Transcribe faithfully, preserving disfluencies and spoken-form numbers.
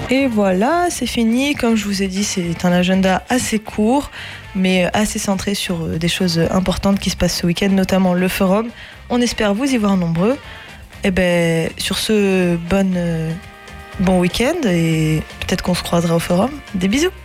Et voilà, c'est fini. Comme je vous ai dit, c'est un agenda assez court, mais assez centré sur des choses importantes qui se passent ce week-end, notamment le forum. On espère vous y voir nombreux. Et ben, sur ce, bonne, bon week-end et peut-être qu'on se croisera au forum. Des bisous.